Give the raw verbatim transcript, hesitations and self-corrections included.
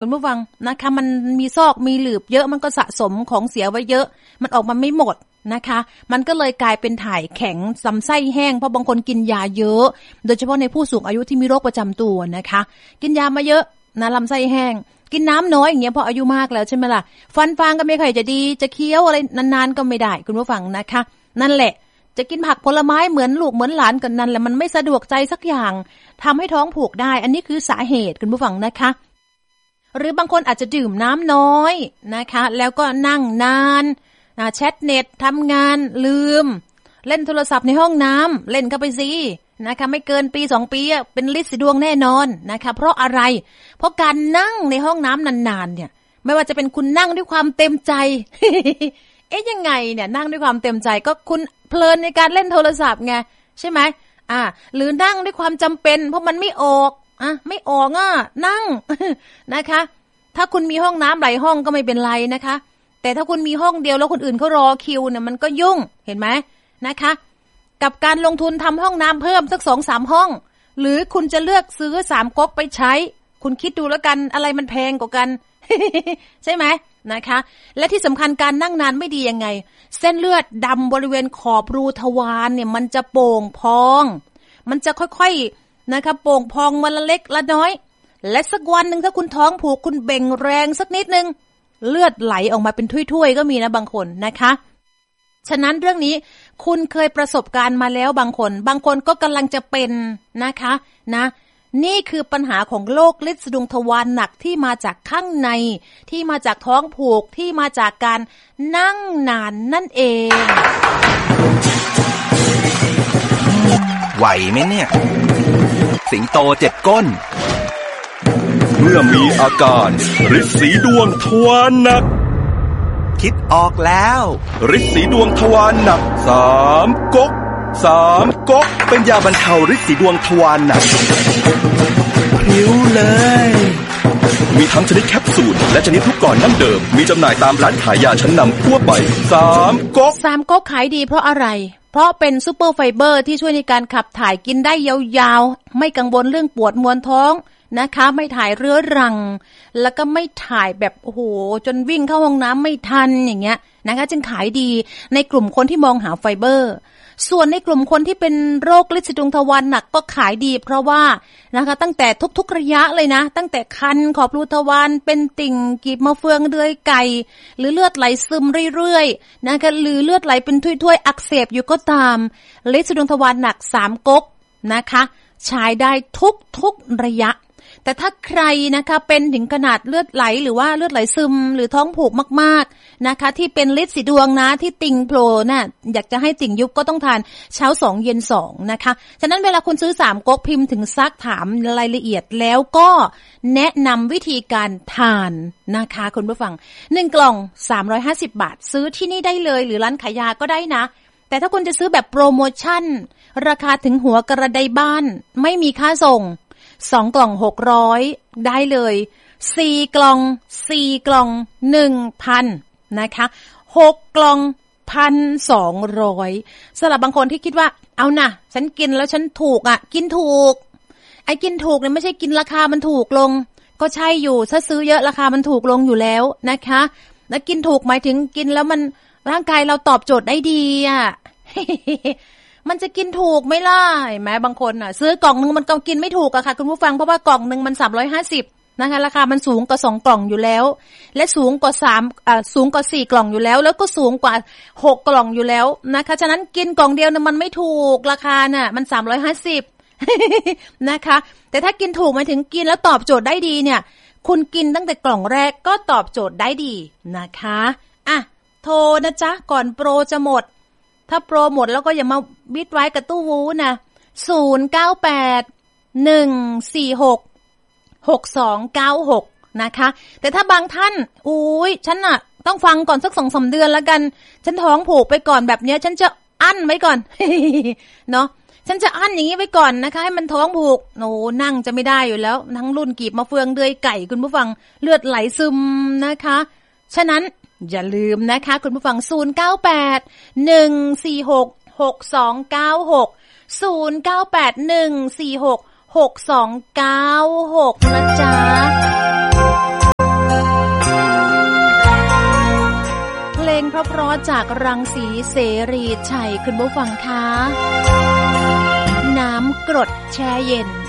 คุณผู้ฟังนะคะมันมีซอกมีหลืบเยอะมันก็สะสมของเสียไว้เยอะมันออกมาไม่หมดนะคะมันก็เลยกลายเป็นถ่ายแข็งลำไส้แห้งเพราะบางคนกินยาเยอะโดยเฉพาะในผู้สูงอายุที่มีโรคประจำตัวนะคะกินยามาเยอะนะลำไส้แห้งกินน้ำน้อยอย่างเงี้ยพออายุมากแล้วใช่ไหมล่ะฟันฟางก็ไม่ค่อยจะดีจะเคี้ยวอะไรนานๆก็ไม่ได้คุณผู้ฟังนะคะนั่นแหละจะกินผักผลไม้เหมือนลูกเหมือนหลานกันนั่นแหละมันไม่สะดวกใจสักอย่างทำให้ท้องผูกได้อันนี้คือสาเหตุคุณผู้ฟังนะคะหรือบางคนอาจจะดื่มน้ำน้อยนะคะแล้วก็นั่งนานนะแชทเน็ตทำงานลืมเล่นโทรศัพท์ในห้องน้ำเล่นเข้าไปสินะคะไม่เกินปีสองปีเป็นลิสีดวงแน่นอนนะคะเพราะอะไรเพราะการนั่งในห้องน้ำนานๆเนี่ยไม่ว่าจะเป็นคุณนั่งด้วยความเต็มใจ เอ๊ะยังไงเนี่ยนั่งด้วยความเต็มใจก็คุณเพลินในการเล่นโทรศัพท์ไงใช่ไหมอ่าหรือนั่งด้วยความจำเป็นเพราะมันไม่ออกอ่ะไม่ออกอ่ะนั่ง นะคะถ้าคุณมีห้องน้ำหลายห้องก็ไม่เป็นไรนะคะแต่ถ้าคุณมีห้องเดียวแล้วคนอื่นเขารอคิวเนี่ยมันก็ยุ่งเห็นไหมนะคะกับการลงทุนทำห้องน้ำเพิ่มสัก สองถึงสาม ห้องหรือคุณจะเลือกซื้อสามก๊อกไปใช้คุณคิดดูแล้วกันอะไรมันแพงกว่ากัน ใช่ไหมนะคะและที่สำคัญการนั่งนานไม่ดียังไงเส้นเลือดดำบริเวณขอบรูทวารเนี่ยมันจะโป่งพองมันจะค่อยๆนะคะโป่งพองวันละเล็กละน้อยและสักวันหนึ่งถ้าคุณท้องผูกคุณเบ่งแรงสักนิดนึงเลือดไหลออกมาเป็นถ้วยๆก็มีนะบางคนนะคะฉะนั้นเรื่องนี้คุณเคยประสบการณ์มาแล้วบางคนบางคนก็กำลังจะเป็นนะคะนะนี่คือปัญหาของโรคฤทธิ์สะดุ้งทวารหนักที่มาจากข้างในที่มาจากท้องผูกที่มาจากการนั่งนานนั่นเองไหวไหมเนี่ยสิงโตเจ็ดก้นเมื่อมีอาการฤทธิ์สีดวงทวารหนักคิดออกแล้วฤทธิ์สีดวงทวารหนักสามก๊กสามก๊กเป็นยาบรรเทาฤทธิ์สีดวงทวารหนักพริ้วเลยมีทั้งชนิดแคปซูลและชนิดลูกกลอนดั้งเดิมมีจำหน่ายตามร้านขายยาชั้นนำทั่วไปสามก๊กสามก๊กขายดีเพราะอะไรเพราะเป็นซูเปอร์ไฟเบอร์ที่ช่วยในการขับถ่ายกินได้ยาวๆไม่กังวลเรื่องปวดมวนท้องนะคะไม่ถ่ายเรื้อรังแล้วก็ไม่ถ่ายแบบโอ้โหจนวิ่งเข้าห้องน้ำไม่ทันอย่างเงี้ยนะคะจึงขายดีในกลุ่มคนที่มองหาไฟเบอร์ส่วนในกลุ่มคนที่เป็นโรคฤทธิ์สะดุ้งทวารหนักก็ขายดีเพราะว่านะคะตั้งแต่ทุกๆระยะเลยนะตั้งแต่คันขอบรูทวารเป็นติ่งกีบมะเฟืองเดือยไก่หรือเลือดไหลซึมเรื่อยๆนะคะหรือเลือดไหลเป็นถ้วยๆอักเสบอยู่ก็ตามฤทธิ์สะดุ้งทวารหนักสามก๊กนะคะใช้ได้ทุกๆระยะแต่ถ้าใครนะคะเป็นถึงขนาดเลือดไหลหรือว่าเลือดไหลซึมหรือท้องผูกมากๆนะคะที่เป็นฤทธิ์สีดวงนะที่ติ่งโผล่น่ะอยากจะให้ติ่งยุบก็ต้องทานเช้าสองเย็นสองนะคะฉะนั้นเวลาคุณซื้อสามก๊กพิมพ์ถึงซักถามรายละเอียดแล้วก็แนะนำวิธีการทานนะคะคุณผู้ฟังหนึ่งกล่องสามร้อยห้าสิบบาทซื้อที่นี่ได้เลยหรือร้านขายยาก็ได้นะแต่ถ้าคุณจะซื้อแบบโปรโมชั่นราคาถึงหัวกระไดบ้านไม่มีค่าส่งสองกล่องหกร้อยได้เลยสี่กล่องสี่กล่อง หนึ่งพัน นะคะหกกล่อง หนึ่งพันสองร้อยสำหรับบางคนที่คิดว่าเอานะฉันกินแล้วฉันถูกอ่ะกินถูกไอ้กินถูกเนี่ยไม่ใช่กินราคามันถูกลงก็ใช่อยู่ถ้าซื้อเยอะราคามันถูกลงอยู่แล้วนะคะแล้วกินถูกหมายถึงกินแล้วมันร่างกายเราตอบโจทย์ได้ดีอ่ะ มันจะกินถูกไหมล่ะเห็นไหมบางคนอ่ะซื้อกล่องนึงมันก็กินไม่ถูกอะค่ะคุณผู้ฟังเพราะว่ากล่องนึงมันสามร้อยห้าสิบนะคะราคามันสูงกว่าสองกล่องอยู่แล้วและสูงกว่าสามอ่าสูงกว่าสี่กล่องอยู่แล้วแล้วก็สูงกว่าหกกล่องอยู่แล้วนะคะฉะนั้นกินกล่องเดียวเนี่ยมันไม่ถูกราคาน่ะมันสามร้อยห้าสิบ นะคะแต่ถ้ากินถูกหมายถึงกินแล้วตอบโจทย์ได้ดีเนี่ยคุณกินตั้งแต่กล่องแรกก็ตอบโจทย์ได้ดีนะคะอ่ะโทรนะจ๊ะก่อนโปรจะหมดถ้าโปรหมดแล้วก็อย่ามาบิดไว้กับตู้วูนะศูนย์ เก้า แปด หนึ่ง สี่ หก หก สอง เก้า หกนะคะแต่ถ้าบางท่านอุ้ยฉันน่ะต้องฟังก่อนสัก สองถึงสาม เดือนแล้วกันฉันท้องผูกไปก่อนแบบเนี้ยฉันจะอั้นไว้ก่อน เนาะฉันจะอั้นอย่างนี้ไว้ก่อนนะคะให้มันท้องผูกโอ้นั่งจะไม่ได้อยู่แล้วทั้งรุ่นกีบมะเฟืองเดือยไก่คุณผู้ฟังเลือดไหลซึมนะคะฉะนั้นอย่าลืมนะคะคุณผู้ฟังศูนย์ เก้า แปด หนึ่ง สี่ หก หก สอง เก้า หก ศูนย์ เก้า แปด หนึ่ง สี่ หก หก สอง เก้า หกนะจ๊ะเพราะๆจากรังสีเสรีชัยคุณผู้ฟังคะน้ำกรดแช่เย็น